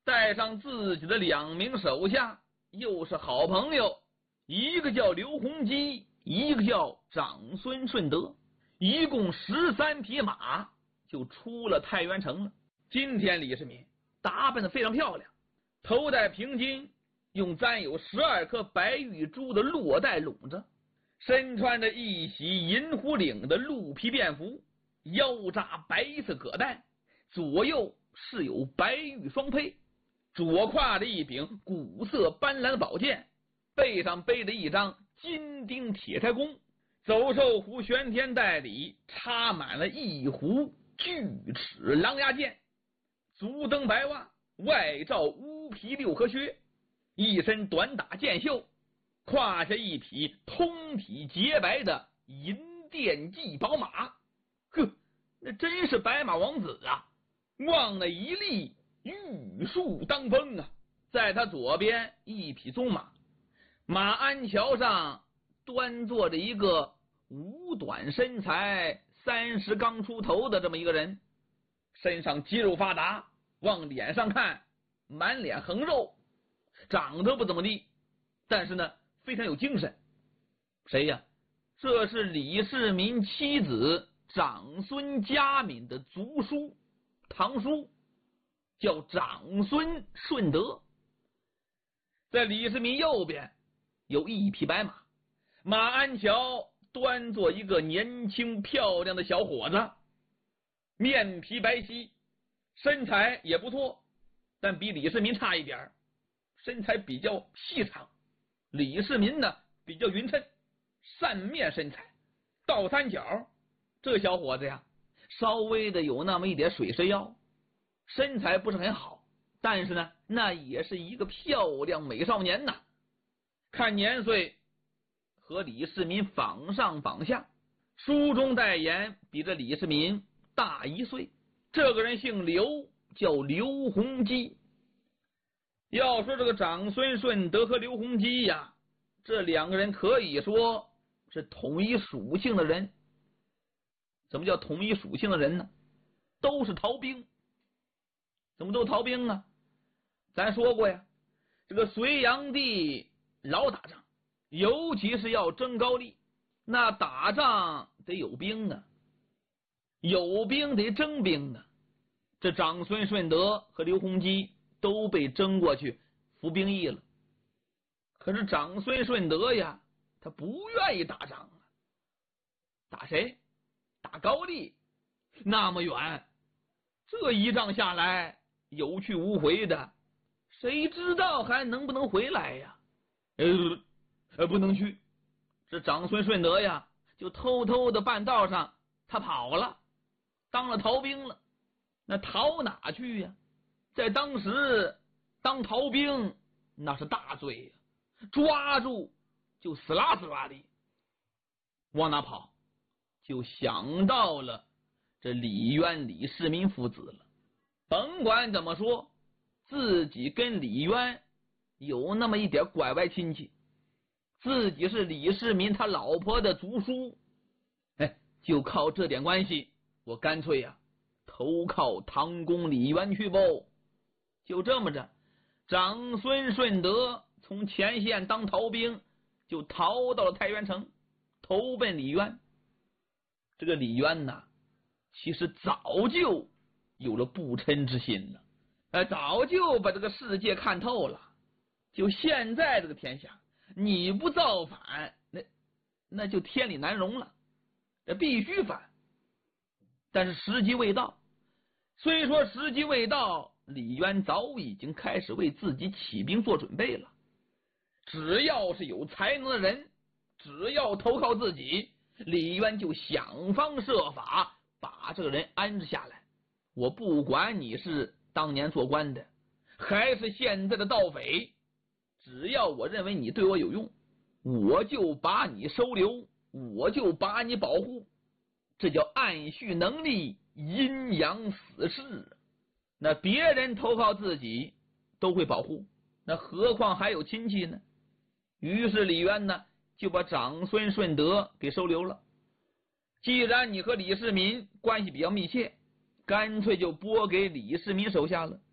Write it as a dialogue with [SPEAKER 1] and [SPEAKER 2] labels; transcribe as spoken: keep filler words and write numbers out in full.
[SPEAKER 1] 带上自己的两名手下，又是好朋友，一个叫刘洪基，一个叫长孙顺德，一共十三匹马就出了太原城了。今天李世民打扮得非常漂亮，头戴平巾，用沾有十二颗白玉珠的络带拢着，身穿着一袭银狐领的鹿皮便服，腰扎白色葛带，左右是有白玉双佩，左挎着一柄古色斑斓的宝剑，背上背着一张金钉铁柴弓，走兽壶玄天袋里插满了一壶巨齿狼牙剑，足蹬白袜，外罩乌皮六合靴，一身短打剑袖，胯下一匹通体洁白的银钿骑宝马。呵，那真是白马王子啊，望那一立玉树当风啊。在他左边一匹棕马，马鞍桥上端坐着一个五短身材三十刚出头的这么一个人，身上肌肉发达，往脸上看满脸横肉，长得不怎么地，但是呢非常有精神。谁呀？这是李世民妻子长孙嘉敏的族叔堂叔，叫长孙顺德。在李世民右边有一匹白马，马鞍桥端坐一个年轻漂亮的小伙子，面皮白皙，身材也不错，但比李世民差一点，身材比较细长。李世民呢比较匀称，扇面身材，倒三角。这小伙子呀稍微的有那么一点水蛇腰，身材不是很好，但是呢那也是一个漂亮美少年呐。看年岁和李世民仿上仿下，书中代言比这李世民大一岁。这个人姓刘，叫刘洪基。要说这个长孙顺德和刘洪基呀，这两个人可以说是同一属性的人。怎么叫同一属性的人呢？都是逃兵。怎么都逃兵啊？咱说过呀，这个隋炀帝老打仗，尤其是要征高丽，那打仗得有兵啊，有兵得征兵啊。这长孙顺德和刘洪基都被征过去服兵役了。可是长孙顺德呀，他不愿意打仗啊。打谁？打高丽，那么远，这一仗下来有去无回的，谁知道还能不能回来呀？呃，不能去。这长孙顺德呀，就偷偷的半道上他跑了，当了逃兵了。那逃哪去呀？在当时当逃兵那是大罪呀，抓住就死啦死啦的。往哪跑？就想到了这李渊李世民父子了。甭管怎么说，自己跟李渊有那么一点拐歪亲戚，自己是李世民他老婆的族叔，哎，就靠这点关系，我干脆呀、啊、投靠唐公李渊去不。就这么着，长孙顺德从前线当逃兵，就逃到了太原城，投奔李渊。这个李渊呐，其实早就有了不嗔之心了，呃，早就把这个世界看透了。就现在这个天下，你不造反，那那就天理难容了，这必须反。但是时机未到，虽说时机未到，李渊早已经开始为自己起兵做准备了。只要是有才能的人，只要投靠自己，李渊就想方设法把这个人安置下来。我不管你是当年做官的，还是现在的盗匪，只要我认为你对我有用，我就把你收留，我就把你保护。这叫按序能力，阴阳死士。那别人投靠自己都会保护，那何况还有亲戚呢？于是李渊呢就把长孙顺德给收留了。既然你和李世民关系比较密切，干脆就拨给李世民手下了。